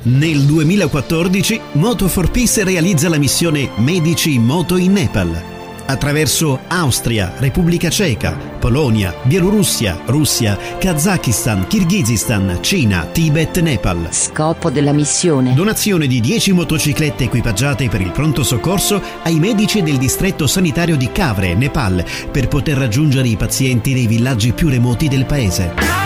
Nel 2014 Moto for Peace realizza la missione Medici in Moto in Nepal. Attraverso Austria, Repubblica Ceca, Polonia, Bielorussia, Russia, Kazakistan, Kirghizistan, Cina, Tibet, Nepal. Scopo della missione: donazione di 10 motociclette equipaggiate per il pronto soccorso ai medici del distretto sanitario di Kavre, Nepal, per poter raggiungere i pazienti nei villaggi più remoti del paese.